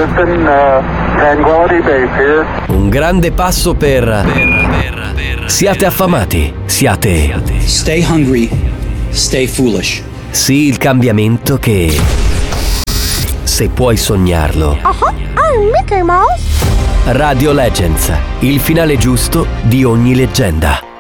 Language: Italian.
Houston, Tranquility Base here. Un grande passo per... Siate affamati, siate... Stay hungry, stay foolish. Sì, il cambiamento che... Se puoi sognarlo. Mickey Mouse. Radio Legends, il finale giusto di ogni leggenda.